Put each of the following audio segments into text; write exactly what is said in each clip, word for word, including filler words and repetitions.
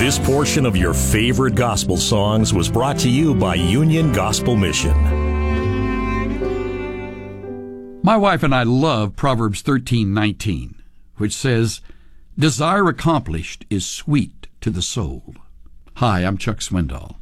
This portion of your favorite gospel songs was brought to you by Union Gospel Mission. My wife and I love Proverbs thirteen nineteen, which says, "Desire accomplished is sweet to the soul." Hi, I'm Chuck Swindoll.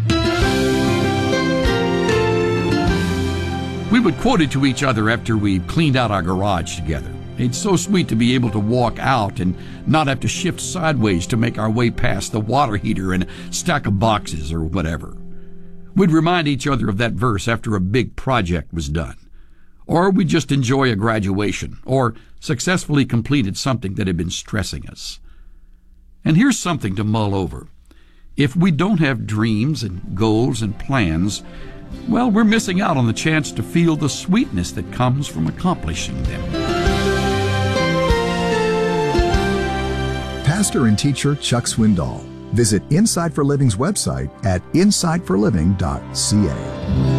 We would quote it to each other after we cleaned out our garage together. It's so sweet to be able to walk out and not have to shift sideways to make our way past the water heater and a stack of boxes or whatever. We'd remind each other of that verse after a big project was done. Or we'd just enjoy a graduation or successfully completed something that had been stressing us. And here's something to mull over. If we don't have dreams and goals and plans, well, we're missing out on the chance to feel the sweetness that comes from accomplishing them. Pastor and teacher Chuck Swindoll. Visit Insight for Living's website at insight for living dot c a.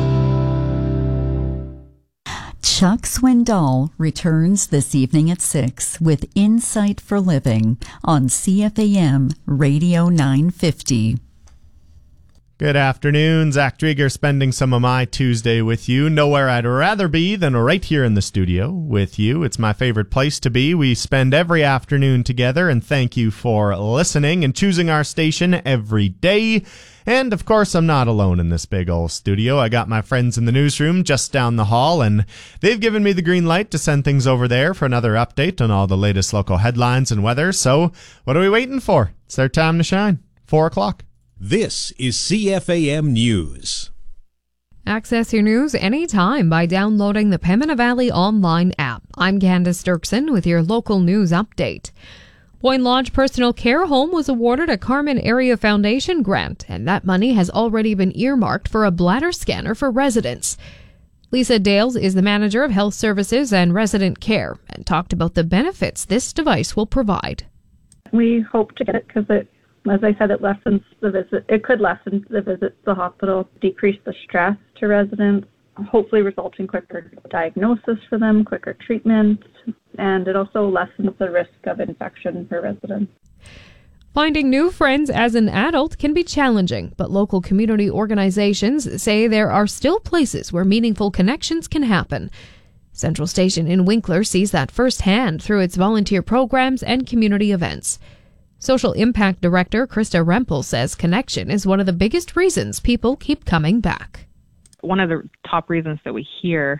Chuck Swindoll returns this evening at six with Insight for Living on C F A M Radio nine fifty. Good afternoon. Zach Drieger spending some of my Tuesday with you. Nowhere I'd rather be than right here in the studio with you. It's my favorite place to be. We spend every afternoon together, and thank you for listening and choosing our station every day. And, of course, I'm not alone in this big old studio. I got my friends in the newsroom just down the hall, and they've given me the green light to send things over there for another update on all the latest local headlines and weather. So, what are we waiting for? It's their time to shine. Four o'clock. This is C F A M News. Access your news anytime by downloading the Pembina Valley online app. I'm Candace Dirksen with your local news update. Boyne Lodge Personal Care Home was awarded a Carmen Area Foundation grant, and that money has already been earmarked for a bladder scanner for residents. Lisa Dales is the manager of health services and resident care and talked about the benefits this device will provide. We hope to get it because it As I said, it lessens the visit. It could lessen the visits to the hospital, decrease the stress to residents, hopefully result in quicker diagnosis for them, quicker treatment, and it also lessens the risk of infection for residents. Finding new friends as an adult can be challenging, but local community organizations say there are still places where meaningful connections can happen. Central Station in Winkler sees that firsthand through its volunteer programs and community events. Social Impact Director Krista Rempel says connection is one of the biggest reasons people keep coming back. One of the top reasons that we hear